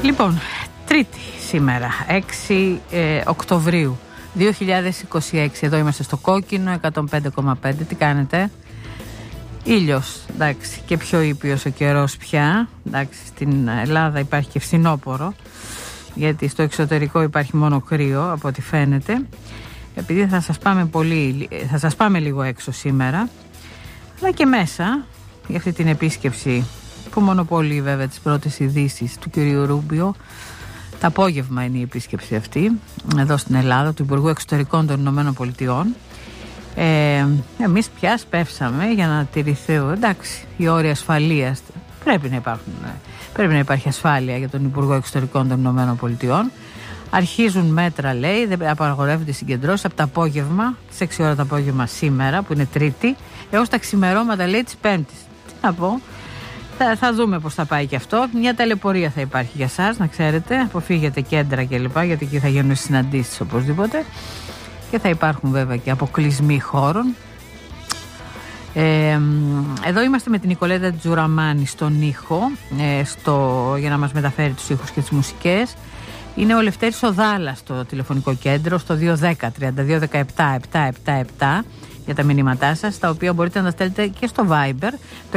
Λοιπόν, Τρίτη σήμερα, 6 Οκτωβρίου 2026. Εδώ είμαστε στο Κόκκινο, 105,5. Τι κάνετε? Ήλιος, εντάξει, και πιο ήπιος ο καιρός πια. Εντάξει, στην Ελλάδα υπάρχει και φθινόπορο, γιατί στο εξωτερικό υπάρχει μόνο κρύο από ό,τι φαίνεται. Επειδή θα σας πάμε λίγο έξω σήμερα, αλλά και μέσα για αυτή την επίσκεψη που μονοπολεί βέβαια τις πρώτες ειδήσεις του κυρίου Ρούμπιο. Το απόγευμα είναι η επίσκεψη αυτή εδώ στην Ελλάδα του Υπουργού Εξωτερικών των Ηνωμένων Πολιτειών. Εμείς πια σπεύσαμε για να τηρηθεί, εντάξει, οι όροι ασφαλείας. Πρέπει να υπάρχει ασφάλεια για τον Υπουργό Εξωτερικών των Ηνωμένων Πολιτειών. Αρχίζουν μέτρα, λέει, δεν απαγορεύονται συγκεντρώσεις από το απόγευμα, τις 6 ώρα το απόγευμα σήμερα, που είναι Τρίτη, έως τα ξημερώματα, λέει, της Πέμπτης. Τι να πω, θα δούμε πώς θα πάει και αυτό. Μια ταλαιπωρία θα υπάρχει για σας, να ξέρετε. Αποφύγετε κέντρα κλπ, γιατί εκεί θα γίνουν συναντήσεις οπωσδήποτε. Και θα υπάρχουν βέβαια και αποκλεισμοί χώρων. Εδώ είμαστε με την Νικολέτα Τζουραμάνη στον ήχο, για να μας μεταφέρει τους ήχους και τις μουσικές. Είναι ο Λευτέρης ο Δάλλας στο τηλεφωνικό κέντρο, στο 210-3217-777 για τα μηνύματά σας, τα οποία μπορείτε να τα στέλνετε και στο Viber, το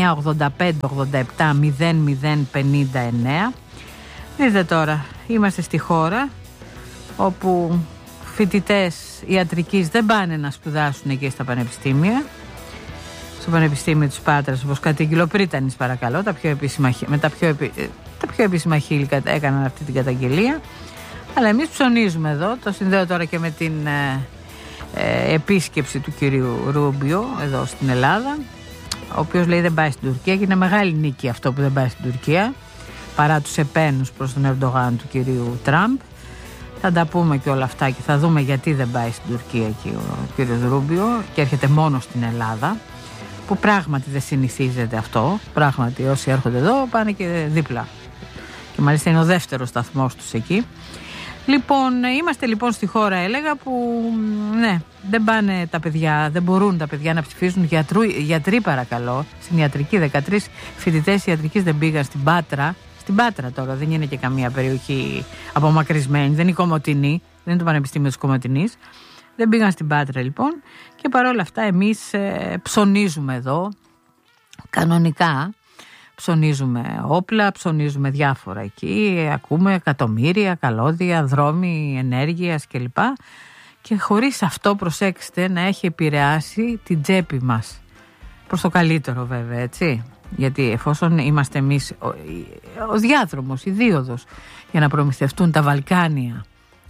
6985-87-0059. Δείτε τώρα, είμαστε στη χώρα όπου φοιτητές ιατρικής δεν πάνε να σπουδάσουν εκεί στα πανεπιστήμια. Στο Πανεπιστήμιο της Πάτρας, όπως κατήγγειλε ο Πρίτανης, παρακαλώ, τα πιο επίσημα χείλη έκαναν αυτή την καταγγελία. Αλλά εμείς ψωνίζουμε εδώ. Το συνδέω τώρα και με την επίσκεψη του κυρίου Ρούμπιο εδώ στην Ελλάδα, ο οποίος λέει δεν πάει στην Τουρκία, και είναι μεγάλη νίκη αυτό που δεν πάει στην Τουρκία, παρά τους επένους προς τον Ερντογάν του κυρίου Τραμπ. Θα τα πούμε και όλα αυτά και θα δούμε γιατί δεν πάει στην Τουρκία εκεί ο κύριος Ρούμπιο και έρχεται μόνο στην Ελλάδα, που πράγματι δεν συνηθίζεται αυτό. Πράγματι όσοι έρχονται εδώ πάνε και δίπλα, και μάλιστα είναι ο δεύτερος σταθμός τους εκεί. Λοιπόν, είμαστε λοιπόν στη χώρα, έλεγα, που ναι, δεν πάνε τα παιδιά, δεν μπορούν τα παιδιά να ψηφίσουν. Γιατροί, παρακαλώ, στην ιατρική, 13 φοιτητές ιατρικής δεν πήγαν στην Πάτρα. Στην Πάτρα τώρα, δεν είναι και καμία περιοχή απομακρυσμένη, δεν είναι η Κομοτηνή, δεν είναι το Πανεπιστήμιο της Κομοτηνής. Δεν πήγαν στην Πάτρα λοιπόν, και παρόλα αυτά εμείς ψωνίζουμε εδώ, κανονικά. Ψωνίζουμε όπλα, ψωνίζουμε διάφορα εκεί, ακούμε εκατομμύρια, καλώδια, δρόμοι ενέργειας κλπ. Και χωρίς αυτό, προσέξτε, να έχει επηρεάσει την τσέπη μας. Προς το καλύτερο βέβαια, έτσι. Γιατί εφόσον είμαστε εμείς ο διάδρομος, η δίωδος για να προμηθευτούν τα Βαλκάνια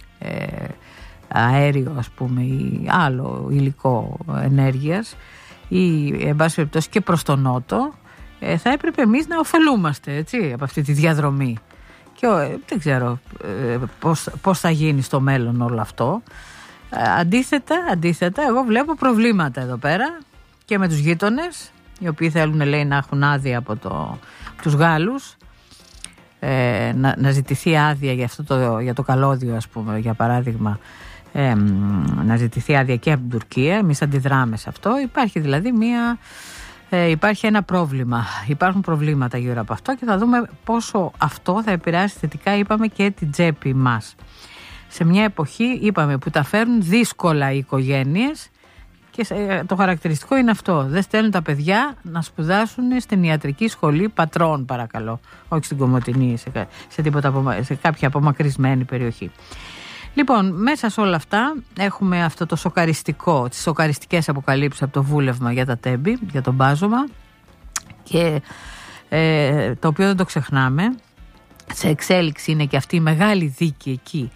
αέριο, ας πούμε, ή άλλο υλικό ενέργειας, ή εν πάση περιπτώσει και προς τον νότο, θα έπρεπε εμείς να ωφελούμαστε, έτσι, από αυτή τη διαδρομή. Και δεν ξέρω πώς θα γίνει στο μέλλον όλο αυτό. Αντίθετα, εγώ βλέπω προβλήματα εδώ πέρα και με τους γείτονες, οι οποίοι θέλουν, λέει, να έχουν άδεια από τους Γάλλους, να ζητηθεί άδεια για το καλώδιο, ας πούμε, για παράδειγμα, να ζητηθεί άδεια και από την Τουρκία. Εμείς αντιδράμε σε αυτό. Υπάρχει δηλαδή υπάρχει ένα πρόβλημα. Υπάρχουν προβλήματα γύρω από αυτό και θα δούμε πόσο αυτό θα επηρεάσει θετικά, είπαμε, και την τσέπη μας. Σε μια εποχή, είπαμε, που τα φέρνουν δύσκολα οι οικογένειες, και το χαρακτηριστικό είναι αυτό. Δεν στέλνουν τα παιδιά να σπουδάσουν στην ιατρική σχολή πατρών, παρακαλώ. Όχι στην Κομοτηνή, σε κάποια απομακρυσμένη περιοχή. Λοιπόν, μέσα σε όλα αυτά έχουμε αυτό το σοκαριστικό, τις σοκαριστικές αποκαλύψεις από το βούλευμα για τα τέμπη, για τον μπάζωμα, και το οποίο δεν το ξεχνάμε. Σε εξέλιξη είναι και αυτή η μεγάλη δίκη εκεί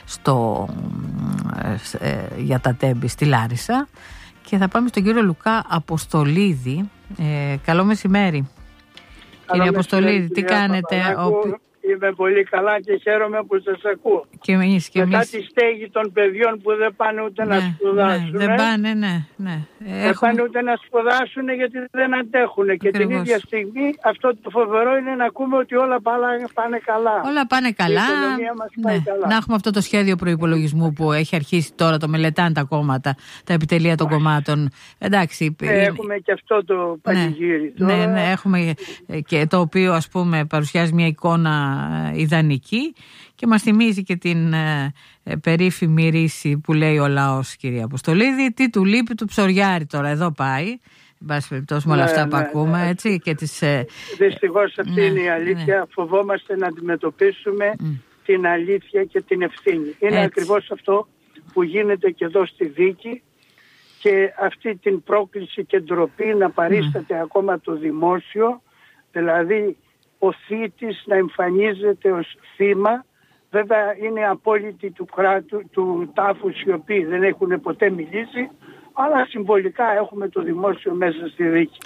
για τα τέμπη στη Λάρισα, και θα πάμε στον κύριο Λουκά Αποστολίδη. Καλό μεσημέρι. Κύριε Αποστολίδη, τι κάνετε? Είμαι πολύ καλά και χαίρομαι που σας ακούω. Και εμείς. Μετά τη στέγη των παιδιών που δεν πάνε ούτε να σπουδάσουν. Δεν πάνε, Δεν πάνε ούτε να σπουδάσουν γιατί δεν αντέχουν. Και την ίδια στιγμή αυτό το φοβερό είναι να ακούμε ότι όλα πάνε καλά. Όλα πάνε καλά. Η οικονομία μας πάει καλά. Να έχουμε αυτό το σχέδιο προϋπολογισμού που έχει αρχίσει τώρα, το μελετάνε τα κόμματα, τα επιτελεία των κομμάτων. Εντάξει. Έχουμε και αυτό το πανηγύρι. Ναι, έχουμε, και το οποίο, ας πούμε, παρουσιάζει μια εικόνα ιδανική και μας θυμίζει και την περίφημη ρίση που λέει ο λαός, κυρία Αποστολίδη, τι του λείπει του ψωριάρι τώρα, εδώ πάει. Εν πάση περιπτώσει με όλα αυτά που ακούμε, έτσι. Και δυστυχώς αυτή είναι η αλήθεια. Φοβόμαστε να αντιμετωπίσουμε την αλήθεια και την ευθύνη. Είναι ακριβώς αυτό που γίνεται και εδώ στη δίκη, και αυτή την πρόκληση και ντροπή να παρίσταται ακόμα το δημόσιο, δηλαδή ο θήτης να εμφανίζεται ως θύμα. Βέβαια είναι απόλυτοι του κράτου, του τάφους, οι οποίοι δεν έχουν ποτέ μιλήσει, αλλά συμβολικά έχουμε το δημόσιο μέσα στη δίκη.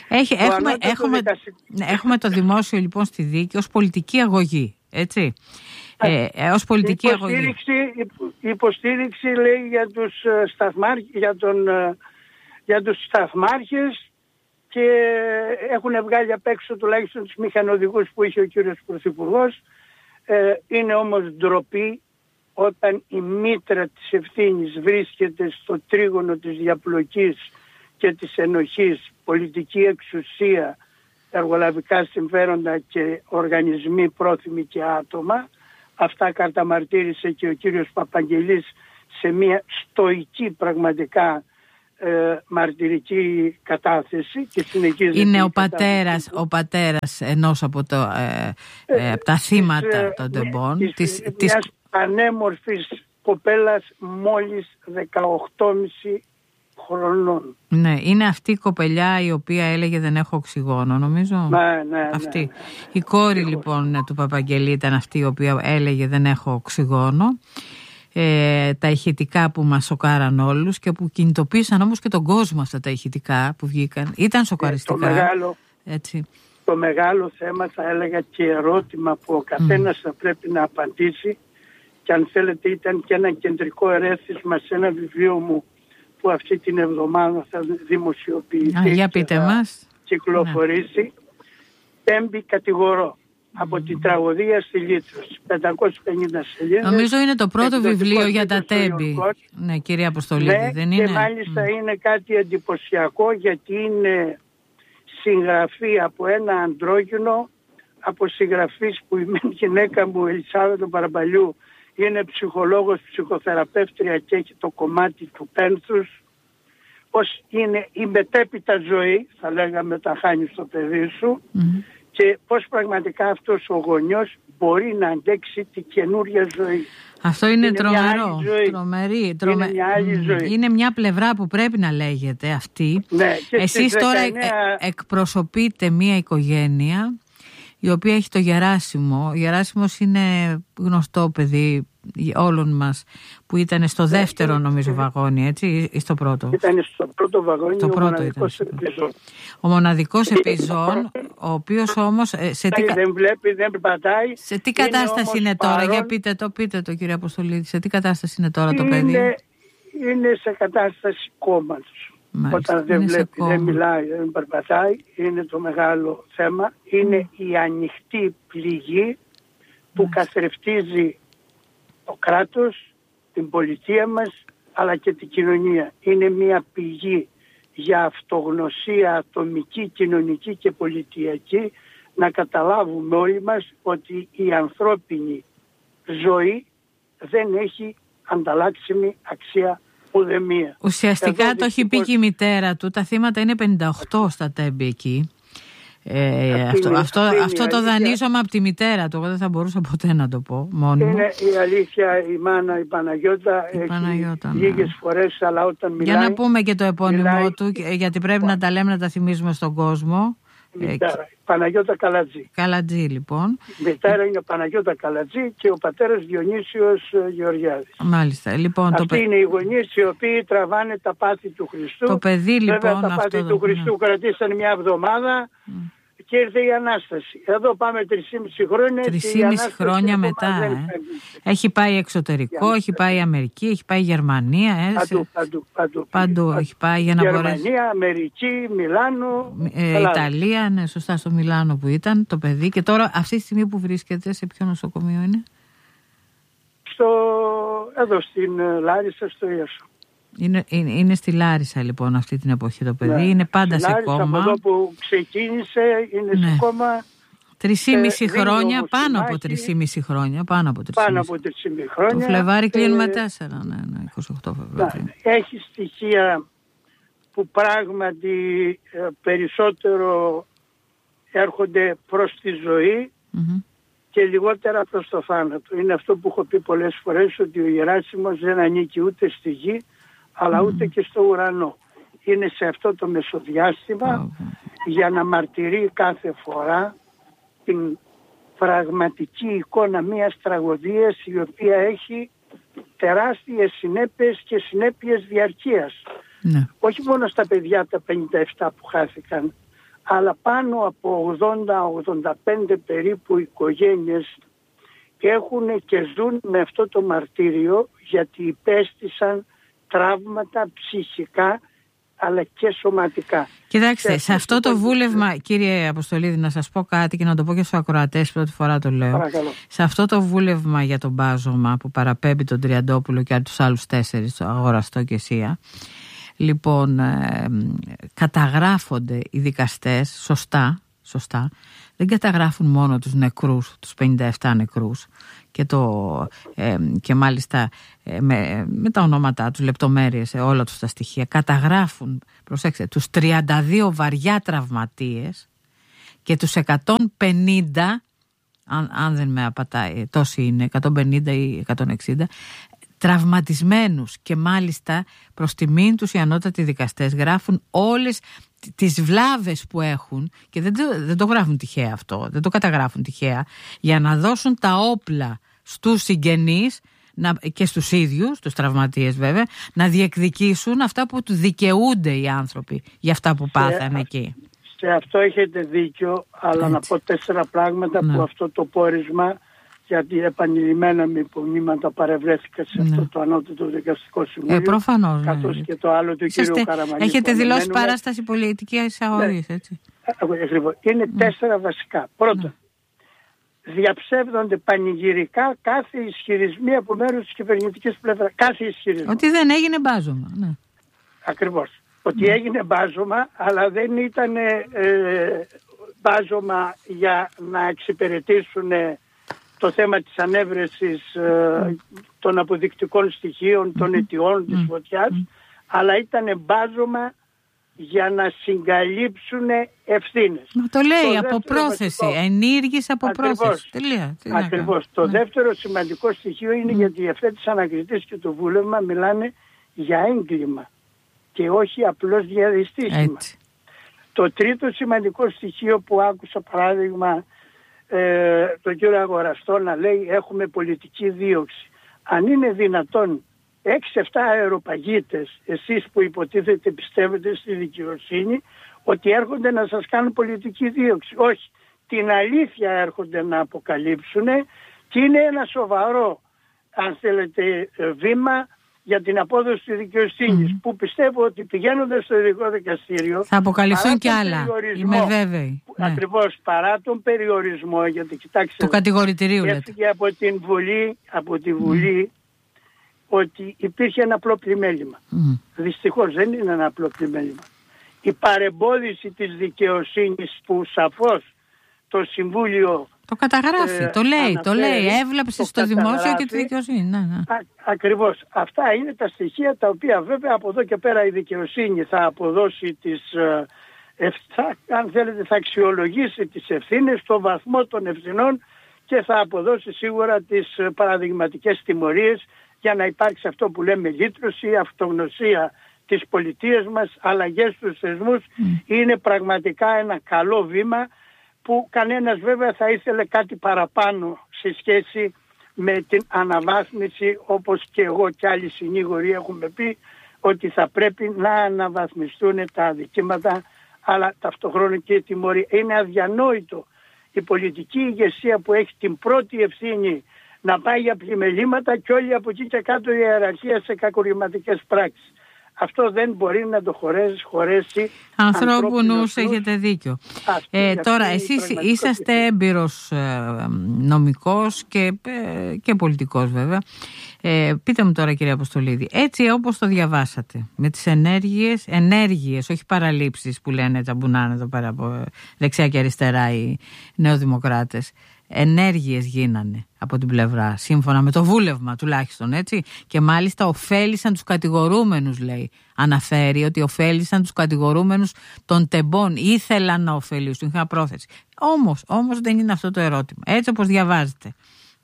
Έχουμε το δημόσιο λοιπόν στη δίκη ως πολιτική αγωγή, έτσι. Ως πολιτική αγωγή. Η υποστήριξη λέει για τους σταθμάρχες, και έχουν βγάλει απ' έξω τουλάχιστον τους μηχανοδηγούς που είχε ο κύριος Πρωθυπουργός. Είναι όμως ντροπή όταν η μήτρα της ευθύνης βρίσκεται στο τρίγωνο της διαπλοκής και της ενοχής, πολιτική εξουσία, εργολαβικά συμφέροντα και οργανισμοί πρόθυμοι και άτομα. Αυτά καταμαρτύρησε και ο κύριος Παπαγγελής σε μια στοική πραγματικά μαρτυρική κατάθεση, και συνεχίζει. Είναι ο πατέρας ενός από τα θύματα των τεμπών, της πανέμορφης κοπέλας μόλις 18,5 χρονών. Ναι, είναι αυτή η κοπελιά η οποία έλεγε δεν έχω οξυγόνο, νομίζω. Ναι. Αυτή. Η κόρη λοιπόν του Παπαγγελή ήταν αυτή η οποία έλεγε δεν έχω οξυγόνο. Τα ηχητικά που μας σοκάραν όλους και που κινητοποίησαν όμως και τον κόσμο, αυτά τα ηχητικά που βγήκαν. Ήταν σοκαριστικά. Το μεγάλο θέμα, θα έλεγα, και ερώτημα που ο καθένας θα πρέπει να απαντήσει, και αν θέλετε ήταν και ένα κεντρικό ερέθισμα σε ένα βιβλίο μου που αυτή την εβδομάδα θα δημοσιοποιηθεί και θα κυκλοφορήσει. Τέμπη κατηγορώ. Από την τραγωδία στη Λύθρωση, 550 σελίδες. Νομίζω είναι το πρώτο βιβλίο για τα Τέμπη. Ναι, κυρία Αποστολίδη, δεν είναι? Και μάλιστα είναι κάτι εντυπωσιακό, γιατί είναι συγγραφή από ένα αντρόγυνο, από συγγραφής που η γυναίκα μου, Ελισάβετο Παραμπαλιού, είναι ψυχολόγος, ψυχοθεραπεύτρια και έχει το κομμάτι του πένθους. Πώς είναι η μετέπειτα ζωή, θα λέγαμε, τα χάνει στο παιδί σου. Και πώς πραγματικά αυτός ο γονιός μπορεί να αντέξει τη καινούρια ζωή. Αυτό είναι τρομερό. Τρομερή. Είναι μια άλλη ζωή. Είναι μια πλευρά που πρέπει να λέγεται αυτή. Ναι, εσείς τώρα εκπροσωπείτε μια οικογένεια η οποία έχει το Γεράσιμο. Ο Γεράσιμος είναι γνωστό παιδί όλων μας, που ήταν στο δεύτερο νομίζω βαγόνι, έτσι, ή στο πρώτο? Ήταν στο πρώτο βαγόνι, ο μοναδικός επιζών. Ο μοναδικός επιζών, ο οποίος όμως δεν βλέπει, δεν πατάει. Σε τι κατάσταση είναι τώρα, για πείτε το κύριε Αποστολίδη, σε τι κατάσταση είναι τώρα το παιδί? Είναι σε κατάσταση κόμματος. Όταν δεν βλέπει, δεν μιλάει, δεν περπατάει, είναι το μεγάλο θέμα. Είναι η ανοιχτή πληγή που καθρεφτίζει το κράτος, την πολιτεία μας, αλλά και την κοινωνία. Είναι μια πηγή για αυτογνωσία ατομική, κοινωνική και πολιτιακή, να καταλάβουμε όλοι μας ότι η ανθρώπινη ζωή δεν έχει ανταλλάξιμη αξία ουδεμία. Ουσιαστικά το έχει πει και η μητέρα του, τα θύματα είναι 58 στα Τέμπη εκεί. Αυτό το δανείζομαι από τη μητέρα του. Εγώ δεν θα μπορούσα ποτέ να το πω μόνο. Είναι η αλήθεια, η μάνα, η Παναγιώτα, λίγες φορές, αλλά όταν μιλάει. Για να πούμε και το επώνυμό του, γιατί πρέπει να τα λέμε, να τα θυμίζουμε στον κόσμο. Μητέρα, Παναγιώτα Καλατζή. Καλατζή, λοιπόν. Η μητέρα είναι Παναγιώτα Καλατζή και ο πατέρας Διονύσιος Γεωργιάδης. Μάλιστα. Λοιπόν, αυτοί είναι οι γονείς οι οποίοι τραβάνε τα πάθη του Χριστού. Το παιδί, λοιπόν. Βέβαια, τα πάθη του Χριστού κρατήσαν μια εβδομάδα και ήρθε η Ανάσταση. Εδώ πάμε 3,5 χρόνια. 3,5 χρόνια μετά. Έχει πάει εξωτερικό, έχει πάει Αμερική, έχει πάει Γερμανία. Παντού έχει πάει για να μπορέσει. Γερμανία, Αμερική, Μιλάνο. Ιταλία, ναι, σωστά, στο Μιλάνο που ήταν το παιδί. Και τώρα αυτή τη στιγμή που βρίσκεται, σε ποιο νοσοκομείο είναι? Εδώ στην Λάρισα, στο Ιασό. Είναι στη Λάρισα λοιπόν αυτή την εποχή το παιδί, είναι πάντα σε κόμμα. Από εδώ που ξεκίνησε είναι σε κόμμα 3,5 χρόνια, πάνω από 3,5 χρόνια. Πάνω από 3,5 χρόνια. Το Φλεβάρι κλείνουμε 4, ναι, 28 Φεβρουαρίου. Έχει στοιχεία που πράγματι περισσότερο έρχονται προς τη ζωή και λιγότερα προς το θάνατο. Είναι αυτό που έχω πει πολλές φορές, ότι ο Γεράσιμος δεν ανήκει ούτε στη γη αλλά ούτε και στο ουρανό. Είναι σε αυτό το μεσοδιάστημα για να μαρτυρεί κάθε φορά την πραγματική εικόνα μιας τραγωδίας η οποία έχει τεράστιες συνέπειες και συνέπειες διαρκείας. Ναι. Όχι μόνο στα παιδιά τα 57 που χάθηκαν, αλλά πάνω από 80-85 περίπου οικογένειες έχουν και ζουν με αυτό το μαρτύριο, γιατί υπέστησαν τραύματα ψυχικά αλλά και σωματικά. Κοιτάξτε, σε αυτό το βούλευμα, κύριε Αποστολίδη, να σας πω κάτι και να το πω και στους ακροατές, πρώτη φορά το λέω. Παρακαλώ. Σε αυτό το βούλευμα για τον μπάζωμα που παραπέμπει τον Τριαντόπουλο και τους άλλους 4, το Αγοραστό και Σία, λοιπόν, καταγράφονται οι δικαστές σωστά, δεν καταγράφουν μόνο τους νεκρούς, τους 57 νεκρούς και μάλιστα με τα ονόματά τους, λεπτομέρειες, όλα τους τα στοιχεία. Καταγράφουν, προσέξτε, τους 32 βαριά τραυματίες και τους 150, αν δεν με απατάει, τόσοι είναι, 150 ή 160, τραυματισμένους, και μάλιστα προς τιμήν τους οι ανώτατοι δικαστές γράφουν όλες τις βλάβες που έχουν, και δεν το γράφουν τυχαία αυτό, δεν το καταγράφουν τυχαία, για να δώσουν τα όπλα στους συγγενείς και στους ίδιους, τους τραυματίες βέβαια, να διεκδικήσουν αυτά που του δικαιούνται οι άνθρωποι για αυτά που πάθανε εκεί. Σε αυτό έχετε δίκιο, αλλά να πω 4 πράγματα που αυτό το πόρισμα, γιατί επανειλημμένα με υπομνήματα παρευρέθηκα σε αυτό το ανώτατο δικαστικό συμβούλιο. Προφανώς. Καθώς και το άλλο του κύριου Καραμανλή. Έχετε δηλώσει παράσταση πολιτικής αγωγής, έτσι. Ακριβώς. Είναι 4 βασικά. Πρώτον, διαψεύδονται πανηγυρικά κάθε ισχυρισμοί από μέρους της κυβερνητικής πλευράς. Κάθε ισχυρισμό. Ότι δεν έγινε μπάζωμα. Ναι. Ακριβώς. Ότι έγινε μπάζωμα, αλλά δεν ήταν μπάζωμα για να εξυπηρετήσουν το θέμα της ανέβρεσης των αποδεικτικών στοιχείων, των αιτιών της φωτιάς, αλλά ήταν μπάζωμα για να συγκαλύψουν ευθύνες. Μα το λέει από πρόθεση, ενήργης από πρόθεση. Ακριβώς. Το δεύτερο σημαντικό στοιχείο είναι γιατί αυτές τις ανακριτές και το βούλευμα μιλάνε για έγκλημα και όχι απλώς διαδυστήσιμα. Το τρίτο σημαντικό στοιχείο που άκουσα, παράδειγμα, τον κύριο Αγοραστό να λέει έχουμε πολιτική δίωξη. Αν είναι δυνατόν 6-7 αεροπαγίτες, εσείς που υποτίθεται πιστεύετε στη δικαιοσύνη, ότι έρχονται να σας κάνουν πολιτική δίωξη? Όχι. Την αλήθεια έρχονται να αποκαλύψουν και είναι ένα σοβαρό, αν θέλετε, βήμα για την απόδοση της δικαιοσύνης, που πιστεύω ότι πηγαίνοντας στο ειδικό δικαστήριο θα αποκαλυφθούν κι άλλα. Είμαι βέβαιη. Ακριβώς, παρά τον περιορισμό, γιατί κοιτάξτε, του κατηγορητηρίου έφυγε από τη Βουλή ότι υπήρχε ένα απλό πλημέλημα. Δυστυχώς δεν είναι ένα απλό πλημέλημα. Η παρεμπόδιση της δικαιοσύνης που σαφώς το Συμβούλιο το καταγράφει, το λέει, έβλαψε στο δημόσιο και τη δικαιοσύνη. Ακριβώς. Αυτά είναι τα στοιχεία τα οποία βέβαια από εδώ και πέρα η δικαιοσύνη θα αποδώσει αν θέλετε θα αξιολογήσει τις ευθύνες, το βαθμό των ευθυνών και θα αποδώσει σίγουρα τις παραδειγματικές τιμωρίες για να υπάρξει αυτό που λέμε λύτρωση, αυτογνωσία της πολιτείας μας, αλλαγές στους θεσμούς. Είναι πραγματικά ένα καλό βήμα που κανένας βέβαια θα ήθελε κάτι παραπάνω σε σχέση με την αναβάθμιση, όπως και εγώ και άλλοι συνήγοροι έχουμε πει ότι θα πρέπει να αναβαθμιστούν τα αδικήματα, αλλά ταυτοχρόνως και η τιμωρία. Είναι αδιανόητο η πολιτική ηγεσία που έχει την πρώτη ευθύνη να πάει για πλημελήματα και όλοι από εκεί και κάτω η ιεραρχία σε κακουργηματικές πράξεις. αυτό δεν μπορεί να το χωρέσει ανθρώπου νους, έχετε δίκιο. Τώρα εσείς είσαστε έμπειρος νομικός και πολιτικός βέβαια. Πείτε μου τώρα, κύριε Αποστολίδη, έτσι όπως το διαβάσατε, με τις ενέργειες, όχι παραλήψεις που λένε τσαμπουνάνε εδώ πέρα από δεξιά και αριστερά οι νεοδημοκράτες, ενέργειες γίνανε από την πλευρά, σύμφωνα με το βούλευμα τουλάχιστον, έτσι, και μάλιστα ωφέλησαν τους κατηγορούμενους, λέει, αναφέρει ότι ωφέλησαν τους κατηγορούμενους των τεμπών, ήθελαν να ωφελήσουν, είχαν πρόθεση. Όμως δεν είναι αυτό το ερώτημα, έτσι όπως διαβάζετε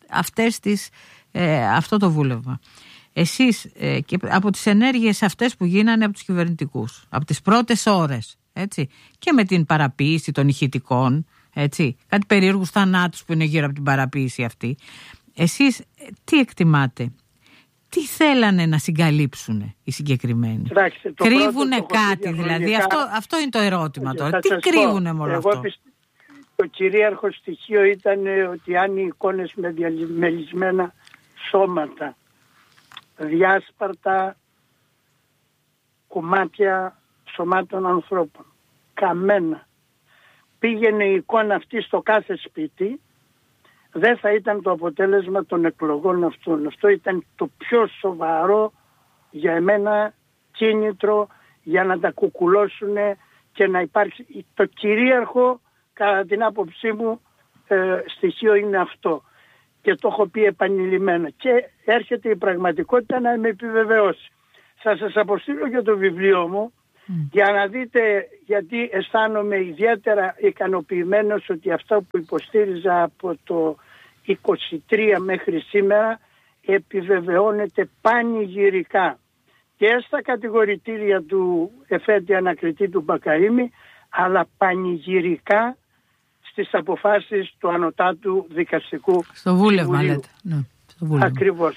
αυτό το βούλευμα. Εσείς και από τις ενέργειες αυτές που γίνανε από τους κυβερνητικούς, από τις πρώτες ώρες, έτσι, και με την παραποίηση των ηχητικών, έτσι, κάτι περίεργους θανάτους που είναι γύρω από την παραποίηση αυτή, εσείς τι εκτιμάτε, τι θέλανε να συγκαλύψουν οι συγκεκριμένοι? Κρύβουνε κάτι δηλαδή? Αυτό είναι το ερώτημα τώρα. Τι κρύβουνε με όλο αυτό? Το κυρίαρχο στοιχείο ήταν ότι αν οι εικόνες με διαμελισμένα σώματα, διάσπαρτα κομμάτια σωμάτων ανθρώπων, καμένα, πήγαινε η εικόνα αυτή στο κάθε σπίτι, δεν θα ήταν το αποτέλεσμα των εκλογών αυτών. Αυτό ήταν το πιο σοβαρό για εμένα κίνητρο για να τα κουκουλώσουν και να υπάρξει. Το κυρίαρχο, κατά την άποψή μου, στοιχείο είναι αυτό. Και το έχω πει επανειλημμένα. Και έρχεται η πραγματικότητα να με επιβεβαιώσει. Θα σας αποστείλω και το βιβλίο μου για να δείτε, γιατί αισθάνομαι ιδιαίτερα ικανοποιημένος ότι αυτό που υποστήριζα από το 23 μέχρι σήμερα επιβεβαιώνεται πανηγυρικά και στα κατηγορητήρια του εφέτη ανακριτή του Μπακαΐμη, αλλά πανηγυρικά στις αποφάσεις του Ανωτάτου Δικαστικού στο βούλευμα, λέτε. Ναι. Ακριβώς.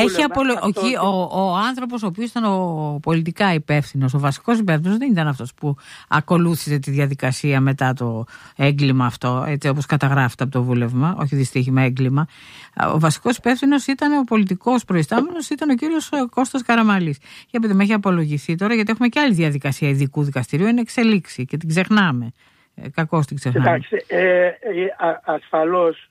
Ο άνθρωπος ο οποίος ήταν ο πολιτικά υπεύθυνος, ο βασικός υπεύθυνος, δεν ήταν αυτός που ακολούθησε τη διαδικασία μετά το έγκλημα αυτό, έτσι όπως καταγράφεται από το βούλευμα, όχι δυστύχημα, έγκλημα. Ο βασικός υπεύθυνος ήταν ο πολιτικός προϊστάμενος, ήταν ο κύριος Κώστας Καραμαλής. Για πείτε, με έχει απολογηθεί τώρα, γιατί έχουμε και άλλη διαδικασία ειδικού δικαστηρίου, είναι εξελίξη και την ξεχνάμε. Κακώς την ξεχνάμε. Εντάξει, ασφαλώς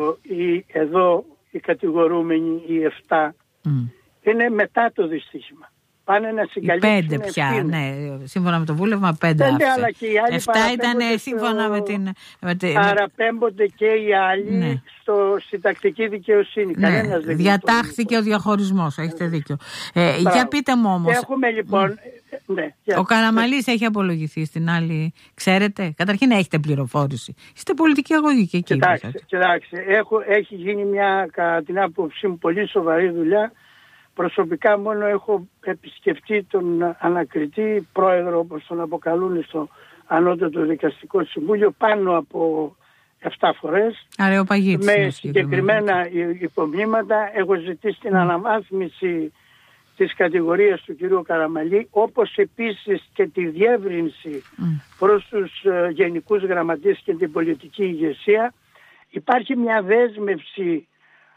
εδώ οι κατηγορούμενοι, οι 7, είναι μετά το δυστύχημα. Πάνε να συγκαλύψουν 5 πια, ναι, σύμφωνα με το βούλευμα 5 αλλά και οι άλλοι 7 ήταν σύμφωνα με την... Παραπέμπονται και οι άλλοι, ναι, στη τακτική δικαιοσύνη. Ναι, διατάχθηκε ο διαχωρισμός, έχετε δίκιο. Για πείτε μου όμως... Έχουμε λοιπόν... Ναι, ο Καραμαλής έχει απολογηθεί στην άλλη, ξέρετε? Καταρχήν έχετε πληροφόρηση. Είστε πολιτική αγωγή και εκεί. Κοιτάξτε, έχει γίνει μια, κατά την άποψή μου, πολύ σοβαρή δουλειά. Προσωπικά μόνο έχω επισκεφτεί τον ανακριτή, πρόεδρο όπως τον αποκαλούν στο Ανώτατο Δικαστικό Συμβούλιο, πάνω από 7 φορές. Με συγκεκριμένα υπομνήματα. Έχω ζητήσει την αναβάθμιση της κατηγορίας του κυρίου Καραμαλή, όπως επίσης και τη διεύρυνση προς τους γενικούς γραμματείς και την πολιτική ηγεσία. Υπάρχει μια δέσμευση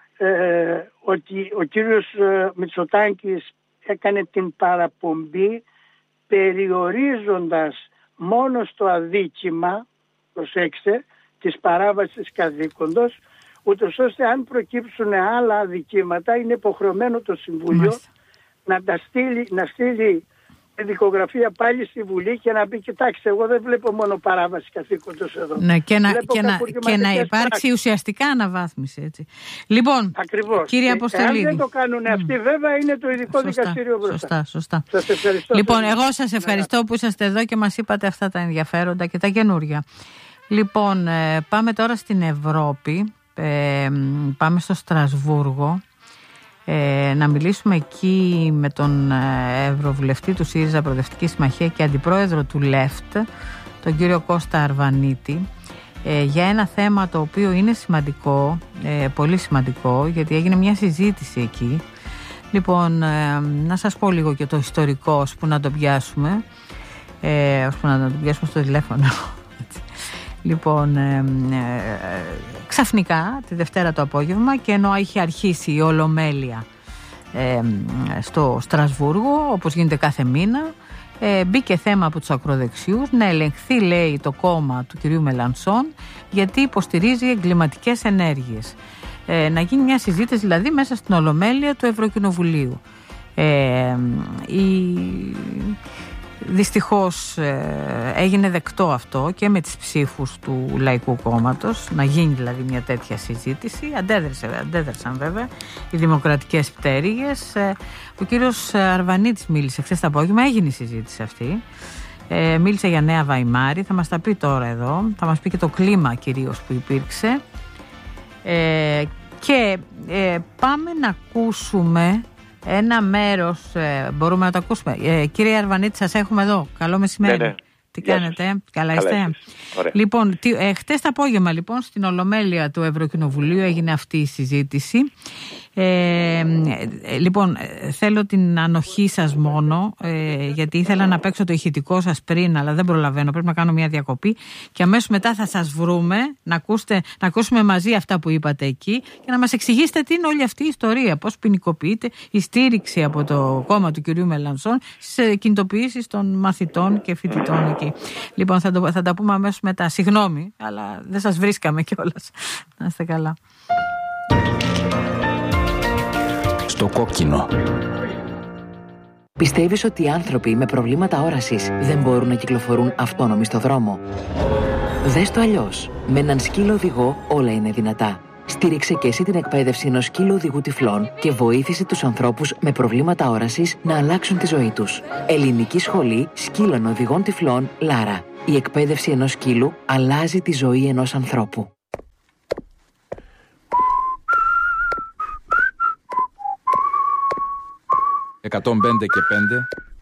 ότι ο κύριος Μητσοτάκης έκανε την παραπομπή περιορίζοντας μόνο στο αδίκημα, προσέξτε, της παράβασης καθήκοντος, ούτως ώστε αν προκύψουν άλλα αδικήματα είναι υποχρεωμένο το Συμβούλιο να στείλει τη δικογραφία πάλι στη Βουλή και να πει: κοιτάξτε, εγώ δεν βλέπω μόνο παράβαση καθήκοντος εδώ. Ναι, και να υπάρξει ουσιαστικά αναβάθμιση. Έτσι. Λοιπόν, ακριβώς. Κύριε Αποστολίδη. Αν δεν το κάνουν αυτοί, βέβαια είναι το ειδικό δικαστήριο μπροστά. Σωστά. Σας ευχαριστώ. Λοιπόν, εγώ σας ευχαριστώ που είσαστε εδώ και μας είπατε αυτά τα ενδιαφέροντα και τα καινούρια. Λοιπόν, πάμε τώρα στην Ευρώπη. Πάμε στο Στρασβούργο. Να μιλήσουμε εκεί με τον Ευρωβουλευτή του ΣΥΡΙΖΑ Προοδευτική Συμμαχία και αντιπρόεδρο του ΛΕΦΤ, τον κύριο Κώστα Αρβανίτη, για ένα θέμα το οποίο είναι σημαντικό, πολύ σημαντικό, γιατί έγινε μια συζήτηση εκεί. Λοιπόν, να σας πω λίγο και το ιστορικό, ώσπου να το πιάσουμε, στο τηλέφωνο. Λοιπόν, ξαφνικά τη Δευτέρα το απόγευμα, και ενώ είχε αρχίσει η Ολομέλεια στο Στρασβούργο, όπως γίνεται κάθε μήνα. Μπήκε θέμα από τους ακροδεξιούς να ελεγχθεί, λέει, το κόμμα του κυρίου Μελανσόν, γιατί υποστηρίζει εγκληματικές ενέργειες. Να γίνει μια συζήτηση δηλαδή μέσα στην Ολομέλεια του Ευρωκοινοβουλίου. Δυστυχώς έγινε δεκτό αυτό και με τις ψήφους του Λαϊκού Κόμματος, να γίνει δηλαδή μια τέτοια συζήτηση. Αντέδρασαν βέβαια οι δημοκρατικές πτέρυγες. Ο κύριος Αρβανίτης μίλησε χθες το απόγευμα, έγινε η συζήτηση αυτή. Μίλησε για Νέα Βαϊμάρη, θα μας τα πει τώρα εδώ, θα μας πει και το κλίμα κυρίως που υπήρξε. Και πάμε να ακούσουμε ένα μέρος, μπορούμε να το ακούσουμε. Κύριε Αρβανίτη, σας έχουμε εδώ. Καλό μεσημέρι. Ναι. Τι κάνετε, καλά είστε? Λοιπόν, χτες το απόγευμα λοιπόν στην Ολομέλεια του Ευρωκοινοβουλίου έγινε αυτή η συζήτηση. Λοιπόν, θέλω την ανοχή σας μόνο, γιατί ήθελα να παίξω το ηχητικό σας πριν, αλλά δεν προλαβαίνω, πρέπει να κάνω μια διακοπή και αμέσως μετά θα σας βρούμε να ακούσουμε μαζί αυτά που είπατε εκεί και να μας εξηγήσετε τι είναι όλη αυτή η ιστορία, πώς ποινικοποιείται η στήριξη από το κόμμα του κυρίου Μελανσόν στις κινητοποιήσεις των μαθητών και φοιτητών εκεί. Λοιπόν, θα τα πούμε αμέσως μετά. Συγγνώμη, αλλά δεν σας βρίσκαμε κιόλας. Να είστε καλά. Στο κόκκινο. Πιστεύεις ότι οι άνθρωποι με προβλήματα όρασης δεν μπορούν να κυκλοφορούν αυτόνομοι στο δρόμο? Δες το αλλιώς. Με έναν σκύλο οδηγό όλα είναι δυνατά. Στήριξε και εσύ την εκπαίδευση ενός σκύλου οδηγού τυφλών και βοήθησε τους ανθρώπους με προβλήματα όρασης να αλλάξουν τη ζωή τους. Ελληνική Σχολή Σκύλων Οδηγών Τυφλών Λάρα. Η εκπαίδευση ενός σκύλου αλλάζει τη ζωή ενός ανθρώπου. «105 και 5